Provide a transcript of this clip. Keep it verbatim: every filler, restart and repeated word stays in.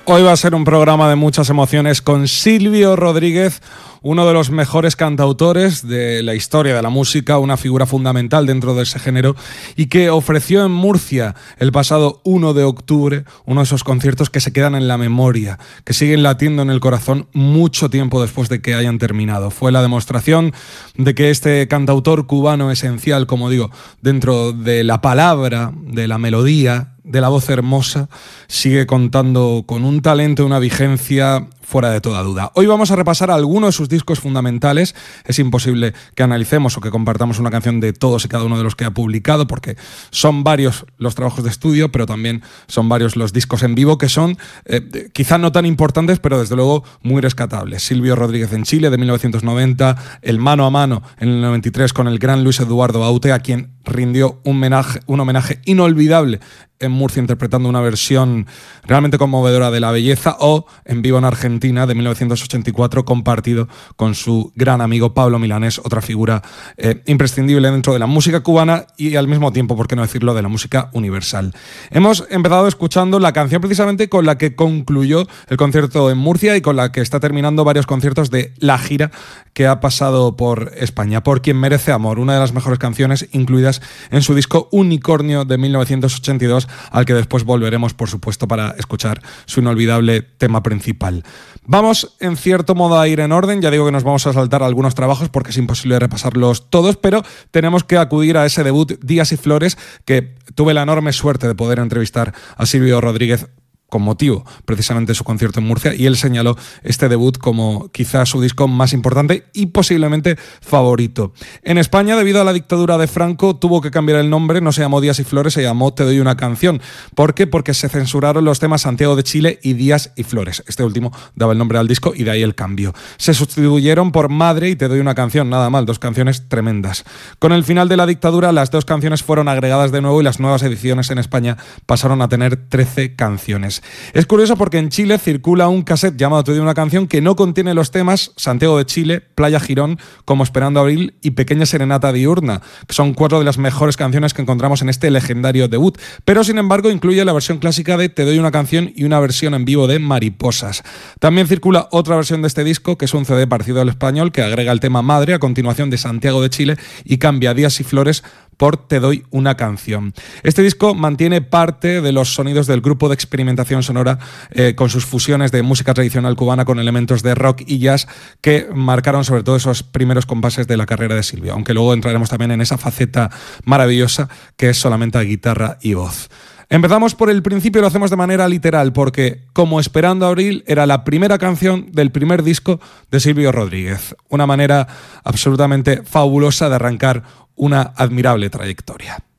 Hoy va a ser un programa de muchas emociones con Silvio Rodríguez, uno de los mejores cantautores de la historia de la música, una figura fundamental dentro de ese género y que ofreció en Murcia el pasado uno de octubre uno de esos conciertos que se quedan en la memoria, que siguen latiendo en el corazón mucho tiempo después de que hayan terminado. Fue la demostración de que este cantautor cubano esencial, como digo, dentro de la palabra, de la melodía, de la voz hermosa, sigue contando con un talento y una vigencia fuera de toda duda. Hoy vamos a repasar algunos de sus discos fundamentales. Es imposible que analicemos o que compartamos una canción de todos y cada uno de los que ha publicado, porque son varios los trabajos de estudio, pero también son varios los discos en vivo que son eh, quizá no tan importantes, pero desde luego muy rescatables. Silvio Rodríguez en Chile, de mil novecientos noventa, el Mano a Mano en el noventa y tres con el gran Luis Eduardo Aute, a quien rindió un homenaje, un homenaje inolvidable en Murcia, interpretando una versión realmente conmovedora de La Belleza, o En Vivo en Argentina, de mil novecientos ochenta y cuatro, compartido con su gran amigo Pablo Milanés, otra figura eh, imprescindible dentro de la música cubana y al mismo tiempo, por qué no decirlo, de la música universal. Hemos empezado escuchando la canción precisamente con la que concluyó el concierto en Murcia y con la que está terminando varios conciertos de la gira que ha pasado por España, Por Quien Merece Amor, una de las mejores canciones incluidas en su disco Unicornio de mil novecientos ochenta y dos, al que después volveremos, por supuesto, para escuchar su inolvidable tema principal. Vamos, en cierto modo, a ir en orden. Ya digo que nos vamos a saltar algunos trabajos porque es imposible repasarlos todos, pero tenemos que acudir a ese debut Días y Flores, que tuve la enorme suerte de poder entrevistar a Silvio Rodríguez con motivo precisamente de su concierto en Murcia, y él señaló este debut como quizás su disco más importante y posiblemente favorito. En España, debido a la dictadura de Franco, tuvo que cambiar el nombre, no se llamó Días y Flores, se llamó Te Doy Una Canción. ¿Por qué? Porque se censuraron los temas Santiago de Chile y Días y Flores. Este último daba el nombre al disco y de ahí el cambio. Se sustituyeron por Madre y Te Doy Una Canción, nada mal, dos canciones tremendas. Con el final de la dictadura, las dos canciones fueron agregadas de nuevo y las nuevas ediciones en España pasaron a tener trece canciones. Es curioso porque en Chile circula un cassette llamado Te Doy Una Canción que no contiene los temas Santiago de Chile, Playa Girón, Como Esperando Abril y Pequeña Serenata Diurna, que son cuatro de las mejores canciones que encontramos en este legendario debut, pero sin embargo incluye la versión clásica de Te Doy Una Canción y una versión en vivo de Mariposas. También circula otra versión de este disco, que es un C D parecido al español, que agrega el tema Madre a continuación de Santiago de Chile y cambia Días y Flores por Te Doy Una Canción. Este disco mantiene parte de los sonidos del grupo de experimentación sonora eh, con sus fusiones de música tradicional cubana con elementos de rock y jazz que marcaron sobre todo esos primeros compases de la carrera de Silvio, aunque luego entraremos también en esa faceta maravillosa que es solamente guitarra y voz. Empezamos por el principio y lo hacemos de manera literal, porque Como Esperando Abril era la primera canción del primer disco de Silvio Rodríguez. Una manera absolutamente fabulosa de arrancar una admirable trayectoria.